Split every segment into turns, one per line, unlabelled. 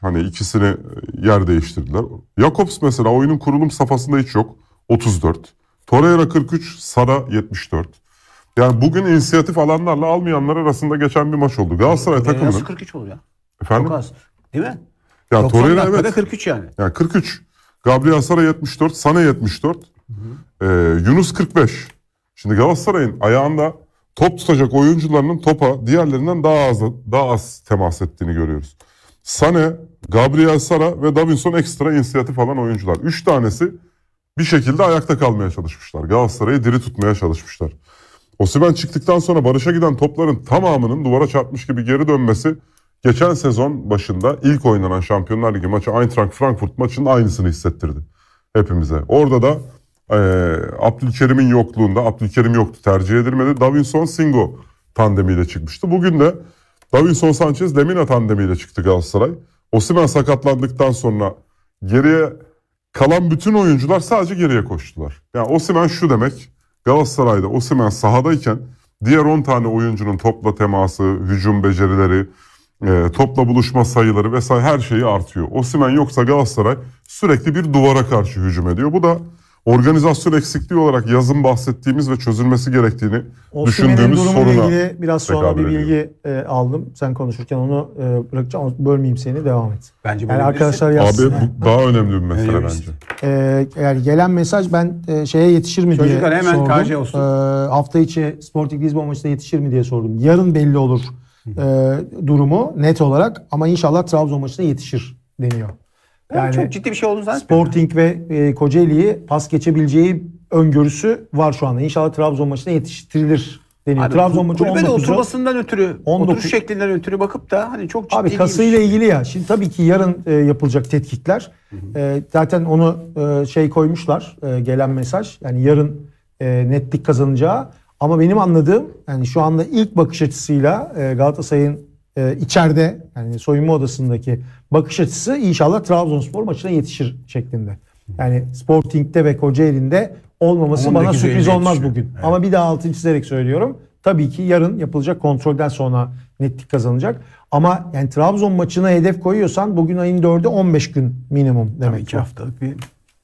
Hani ikisini yer değiştirdiler. Jakobs mesela oyunun kurulum safhasında hiç yok. 34. Torreira 43, Sara 74. Yani bugün inisiyatif alanlarla almayanlar arasında geçen bir maç oldu. Galatasaray takımının...
Nasıl 43 oluyor?
Efendim?
Çok az. Değil mi?
Ya Torreira evet.
43 yani.
Yani 43. Gabriel Sara 74, Sané 74. Yunus 45. Şimdi Galatasaray'ın ayağında top tutacak oyuncularının topa diğerlerinden daha az temas ettiğini görüyoruz. Sané, Gabriel Sara ve Davinson ekstra inisiyatif alan oyuncular. 3 tanesi bir şekilde ayakta kalmaya çalışmışlar. Galatasaray'ı diri tutmaya çalışmışlar. Osimhen çıktıktan sonra Barış'a giden topların tamamının duvara çarpmış gibi geri dönmesi geçen sezon başında ilk oynanan Şampiyonlar Ligi maçı Eintracht Frankfurt maçının aynısını hissettirdi hepimize. Orada da Abdülkerim'in yokluğunda, Abdülkerim yoktu, tercih edilmedi. Davinson Singo tandemiyle çıkmıştı. Bugün de Davinson Sanchez Lemina tandemiyle çıktı Galatasaray. Osimhen sakatlandıktan sonra geriye kalan bütün oyuncular sadece geriye koştular. Yani Osimhen şu demek: Galatasaray'da Osimhen sahadayken diğer 10 tane oyuncunun topla teması, hücum becerileri, topla buluşma sayıları vesaire her şeyi artıyor. Osimhen yoksa Galatasaray sürekli bir duvara karşı hücum ediyor. Bu da organizasyon eksikliği olarak yazın bahsettiğimiz ve çözülmesi gerektiğini düşündüğümüz soruna
ilgili biraz sonra bir bilgi aldım. Sen konuşurken onu bırakacağım. Bölmeyeyim seni, devam et.
Bence
yani arkadaşlar yazsın.
Abi bu daha önemli bir mesele bence.
Yani gelen mesaj, ben şeye yetişir mi diye
Çocuklar hemen
sordum.
KC olsun.
Hafta içi Sporting Lisbon maçında yetişir mi diye sordum. Yarın belli olur durumu net olarak, ama inşallah Trabzon maçında yetişir deniyor.
Yani çok ciddi bir şey olduğunu zannetmiyorum.
Sporting ve Kocaeli'yi pas geçebileceği öngörüsü var şu anda. İnşallah Trabzon maçına yetiştirilir deniyor.
Abi,
Trabzon maçı
kulübe de
19'u.
oturmasından ötürü,
19
oturuş şeklinden ötürü bakıp da hani çok ciddi
Abi kasıyla ilgili ya. Şimdi tabii ki yarın yapılacak tetkikler. Zaten onu koymuşlar, gelen mesaj. Yani yarın netlik kazanacağı. Ama benim anladığım, yani şu anda ilk bakış açısıyla Galatasaray'ın içeride, yani soyunma odasındaki bakış açısı inşallah Trabzonspor maçına yetişir şeklinde. Yani Sporting'de ve Kocaeli'nde olmaması bana sürpriz olmaz bugün. Evet. Ama bir daha altını çizerek söylüyorum. Tabii ki yarın yapılacak kontrolden sonra netlik kazanacak. Ama yani Trabzon maçına hedef koyuyorsan bugün ayın 4'ü 15 gün minimum demek.
2 haftalık bir...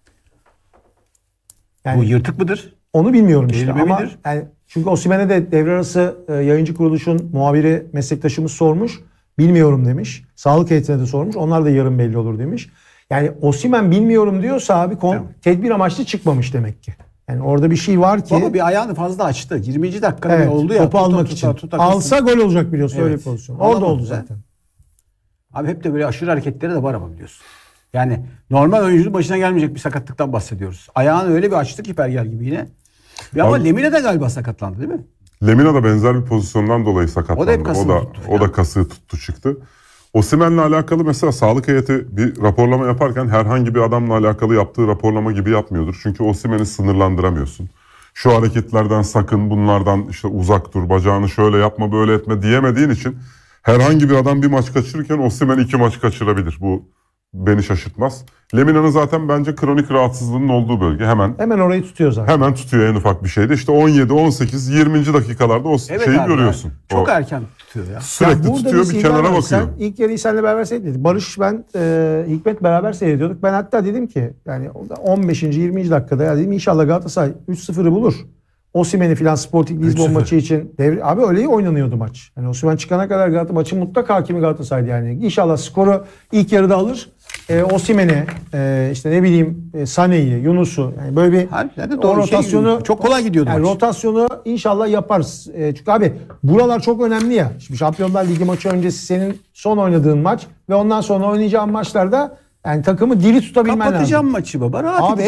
Yani, bu yırtık mıdır?
Onu bilmiyorum işte. Ama
midir?
yani çünkü Osimhen'e de devre arası yayıncı kuruluşun muhabiri meslektaşımız sormuş. Bilmiyorum demiş. Sağlık heyetine de sormuş. Onlar da yarın belli olur demiş. Yani Osimhen bilmiyorum diyorsa abi tedbir amaçlı çıkmamış demek ki. Yani orada bir şey var ki.
Baba bir ayağını fazla açtı. 20. dakikada oldu ya.
Topu almak için. Alsa gol olacak biliyorsun.
Evet.
Öyle bir pozisyon. Orada oldu zaten.
Abi hep de böyle aşırı hareketleri de var ama biliyorsun. Yani normal oyuncunun başına gelmeyecek bir sakatlıktan bahsediyoruz. Ayağını öyle bir açtı ki Pergel gibi yine. Ama Lemina da galiba sakatlandı değil mi?
Lemina da benzer bir pozisyondan dolayı sakatlandı.
O da hep kasını tuttu.
O da kasığı tuttu çıktı. Osimhen'le alakalı mesela sağlık heyeti bir raporlama yaparken herhangi bir adamla alakalı yaptığı raporlama gibi yapmıyordur. Çünkü Osimhen'i sınırlandıramıyorsun. Şu hareketlerden sakın, bunlardan işte uzak dur, bacağını şöyle yapma, böyle etme diyemediğin için herhangi bir adam bir maç kaçırırken Osimhen 2 maç kaçırabilir. Bu beni şaşırtmaz. Lemina'nın zaten bence kronik rahatsızlığının olduğu bölge. Hemen
orayı tutuyor zaten.
Hemen tutuyor en ufak bir şeyde. İşte 17, 18, 20 dakikalarda o şeyi görüyorsun.
Yani. Çok erken tutuyor ya.
Sürekli tutuyor, bir kenara bakıyor.
İlk yarıyı seninle beraber seyrediyorduk. Barış, ben Hikmet beraber seyrediyorduk. Ben hatta dedim ki yani 15. 20. dakikada ya dedim inşallah Galatasaray 3-0'ı bulur. Osimhen'i filan Sporting Lisbon maçı için abi öyle oynanıyordu maç. Yani Osimhen çıkana kadar Galatasaray maçın mutlak hakimi Galatasaray'dı yani. İnşallah skoru ilk yarıda alır. Osimhen'i, işte ne bileyim Sané'yi, Yunus'u, yani böyle bir o rotasyonu
çok kolay gidiyordu
yani
maç.
Rotasyonu inşallah yaparız. Çünkü abi buralar çok önemli ya. Şimdi Şampiyonlar Ligi maçı öncesi senin son oynadığın maç ve ondan sonra oynayacağın maçlarda yani takımı diri tutabilmen lazım.
Kapatacağım maçı baba. Rahat
abi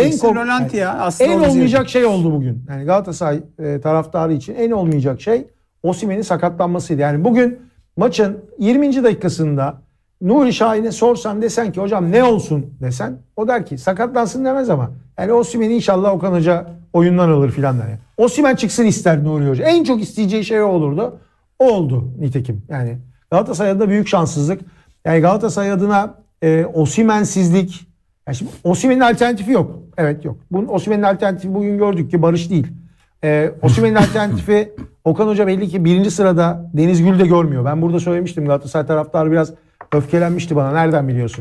en olmayacak şey oldu bugün. Yani Galatasaray taraftarı için en olmayacak şey Osimhen'in sakatlanmasıydı. Yani bugün maçın 20. dakikasında Nuri Şahin'e sorsan, desen ki hocam ne olsun desen, o der ki sakatlansın demez ama yani Osimhen inşallah Okan Hoca oyundan alır filan der. Yani. Osimhen çıksın ister Nuri Hoca. En çok isteyeceği şey o olurdu. O oldu nitekim. Yani Galatasaray'da büyük şanssızlık. Yani Galatasaray adına Osimhen'sizlik. Yani şimdi Osimhen'in alternatifi yok. Evet yok. Osimhen'in alternatifi bugün gördük ki Barış değil. Osimhen'in alternatifi Okan Hoca belli ki 1. sırada Deniz Gül de görmüyor. Ben burada söylemiştim, Galatasaray taraftarı biraz öfkelenmişti bana. Nereden biliyorsun?